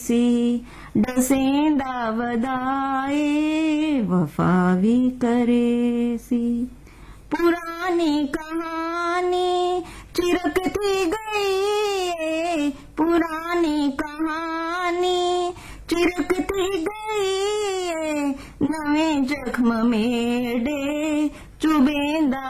सी डसेंदा वदाए वफा भी करे सी। पुरानी कहानी चिरकती गई, पुरानी कहानी चिरकती गई, नवे जख्म में